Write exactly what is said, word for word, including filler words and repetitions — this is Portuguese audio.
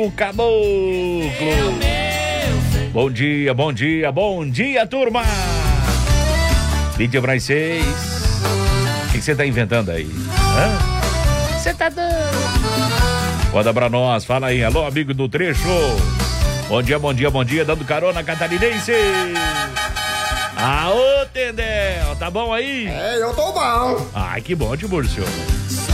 do Caboclo. Bom dia, bom dia, bom dia, turma. vinte para as seis. O que você tá inventando aí? Você tá dando? Manda pra nós, fala aí. Alô, amigo do trecho. Bom dia, bom dia, bom dia, dando carona catarinense. Aô, Tendel, tá bom aí? É, eu tô bom. Ai, que bom, Tiburcio.